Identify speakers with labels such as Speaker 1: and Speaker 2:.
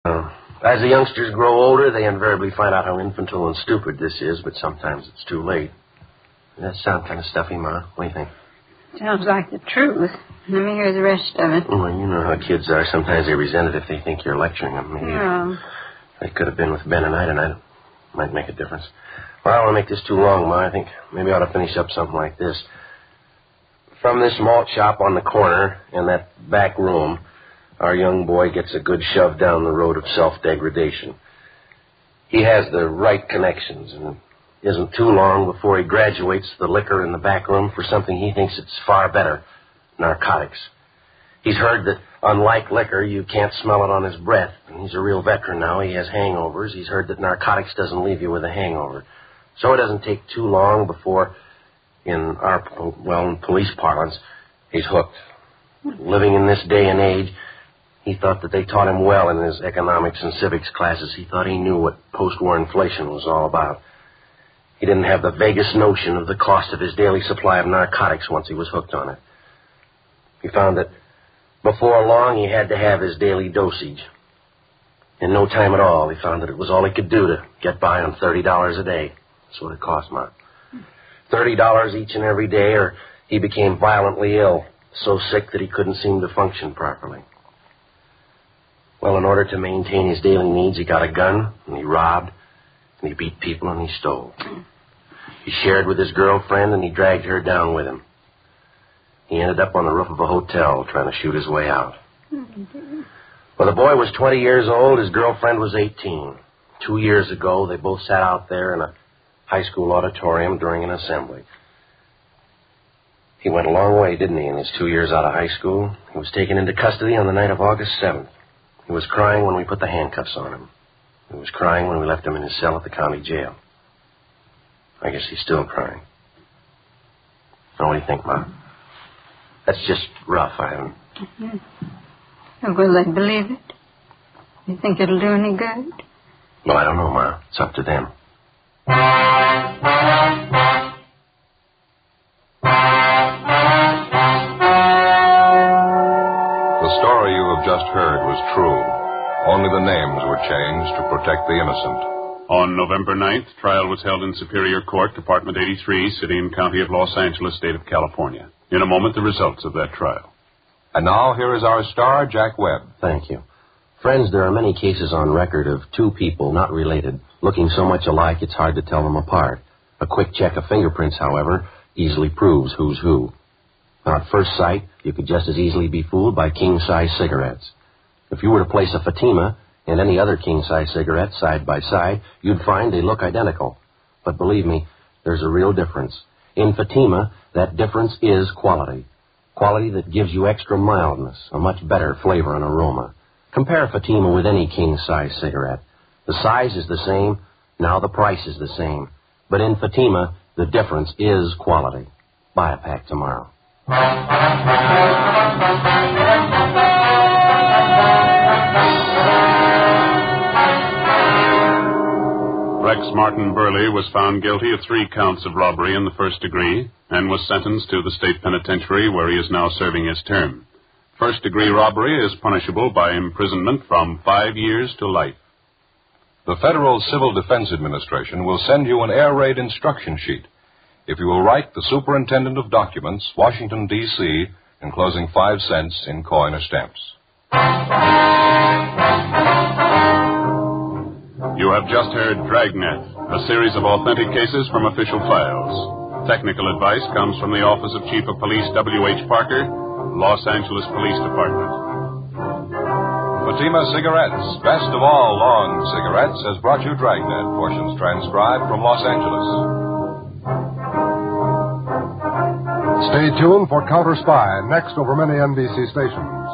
Speaker 1: As the youngsters grow older, they invariably find out how infantile and stupid this is, but sometimes it's too late. Does that sound kind of stuffy, Ma? What do you think?
Speaker 2: Sounds like the truth. Let me hear the rest of it.
Speaker 1: Well, you know how kids are. Sometimes they resent it if they think you're lecturing them. Maybe they could have been with Ben and I tonight. It might make a difference. Well, I don't want to make this too long, Ma. I think maybe I ought to finish up something like this. From this malt shop on the corner in that back room, our young boy gets a good shove down the road of self-degradation. He has the right connections, and it isn't too long before he graduates the liquor in the back room for something he thinks it's far better, narcotics. He's heard that, unlike liquor, you can't smell it on his breath, and he's a real veteran now. He has hangovers. He's heard that narcotics doesn't leave you with a hangover. So it doesn't take too long before, in police parlance, he's hooked. Living in this day and age, he thought that they taught him well in his economics and civics classes. He thought he knew what post-war inflation was all about. He didn't have the vaguest notion of the cost of his daily supply of narcotics once he was hooked on it. He found that before long he had to have his daily dosage. In no time at all, he found that it was all he could do to get by on $30 a day. That's what it cost, Ma. $30 each and every day, or he became violently ill, so sick that he couldn't seem to function properly. Well, in order to maintain his daily needs, he got a gun, and he robbed, and he beat people, and he stole. He shared with his girlfriend, and he dragged her down with him. He ended up on the roof of a hotel trying to shoot his way out. Well, the boy was 20 years old. His girlfriend was 18. 2 years ago, they both sat out there in a high school auditorium during an assembly. He went a long way, didn't he, in his 2 years out of high school? He was taken into custody on the night of August 7th. He was crying when we put the handcuffs on him. He was crying when we left him in his cell at the county jail. I guess he's still crying. Now, what do you think, Ma? That's just rough. I haven't...
Speaker 2: Will they believe it? You think it'll do any good?
Speaker 1: Well, I don't know, Ma. It's up to them.
Speaker 3: The story you have just heard was true. Only the names were changed to protect the innocent.
Speaker 4: On November 9th, trial was held in Superior Court, Department 83, City and County of Los Angeles, State of California. In a moment, the results of that trial.
Speaker 3: And now, here is our star, Jack Webb.
Speaker 1: Thank you. Friends, there are many cases on record of two people, not related, looking so much alike it's hard to tell them apart. A quick check of fingerprints, however, easily proves who's who. Now, at first sight, you could just as easily be fooled by king-size cigarettes. If you were to place a Fatima and any other king-size cigarette side by side, you'd find they look identical. But believe me, there's a real difference. In Fatima, that difference is quality. Quality that gives you extra mildness, a much better flavor and aroma. Compare Fatima with any king-size cigarette. The size is the same, now the price is the same. But in Fatima, the difference is quality. Buy a pack tomorrow.
Speaker 4: Rex Martin Burley was found guilty of 3 counts of robbery in the first degree and was sentenced to the state penitentiary where he is now serving his term. First-degree robbery is punishable by imprisonment from 5 years to life.
Speaker 3: The Federal Civil Defense Administration will send you an air raid instruction sheet if you will write the Superintendent of Documents, Washington, D.C., enclosing 5 cents in coin or stamps.
Speaker 4: You have just heard Dragnet, a series of authentic cases from official files. Technical advice comes from the Office of Chief of Police W.H. Parker, Los Angeles Police Department.
Speaker 3: Fatima Cigarettes, best of all long cigarettes, has brought you Dragnet, portions transcribed from Los Angeles.
Speaker 5: Stay tuned for Counter Spy, next over many NBC stations.